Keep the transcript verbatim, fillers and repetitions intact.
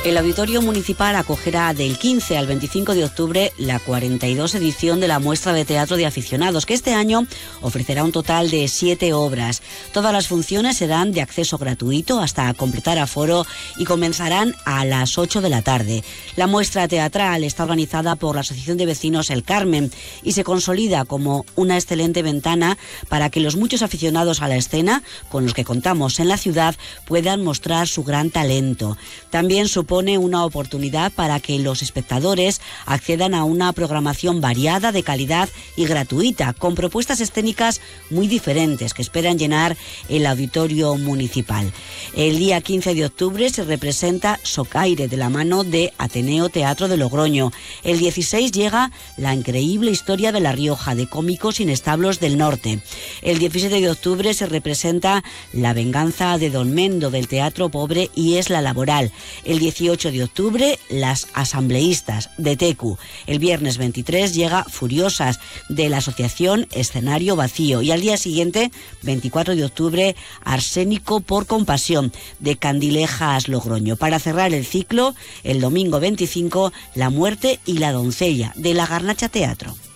El Auditorio Municipal acogerá del quince al veinticinco de octubre la cuarenta y dos edición de la Muestra de Teatro de Aficionados, que este año ofrecerá un total de siete obras. Todas las funciones serán de acceso gratuito hasta completar aforo y comenzarán a las ocho de la tarde. La muestra teatral está organizada por la Asociación de Vecinos El Carmen y se consolida como una excelente ventana para que los muchos aficionados a la escena, con los que contamos en la ciudad, puedan mostrar su gran talento. También supone una oportunidad para que los espectadores accedan a una programación variada, de calidad y gratuita, con propuestas escénicas muy diferentes que esperan llenar el Auditorio Municipal. El día quince de octubre se representa Socaire de la mano de Ateneo Teatro de Logroño. El dieciséis llega La increíble historia de La Rioja, de Cómicos Inestablos del Norte. El diecisiete de octubre se representa La venganza de Don Mendo, del Teatro Pobre y es la Laboral. El dieciocho de octubre, Las asambleístas, de Tecu. El viernes veintitrés llega Furiosas, de la Asociación Escenario Vacío. Y al día siguiente, veinticuatro de octubre, Arsénico por compasión, de Candilejas Logroño. Para cerrar el ciclo, el domingo veinticinco, La muerte y la doncella, de la Garnacha Teatro.